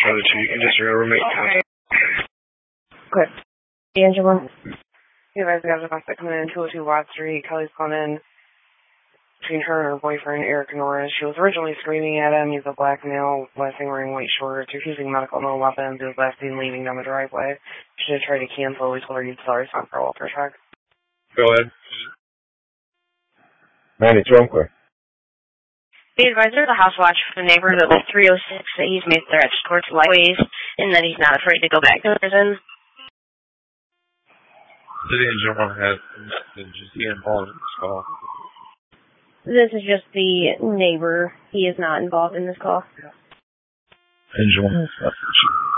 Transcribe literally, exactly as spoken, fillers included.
for the two. You can just remember make contact. Good. Angela. You guys got a suspect coming in two oh two Watt Street. Kelly's calling in between her and her boyfriend, Eric Norris. She was originally screaming at him. He's a black male, last seen wearing white shorts, refusing medical no weapons. He was last seen leaving down the driveway. She had tried to cancel. We told her you'd still respond for a welfare check. Go ahead. ninety-two, I'm clear. The advisor of the house watch for the neighbor that was three oh six that he's made threats towards life and that he's not afraid to go back to prison. City Engineer has just he involved in this call. This is just the neighbor. He is not involved in this call. Engineer.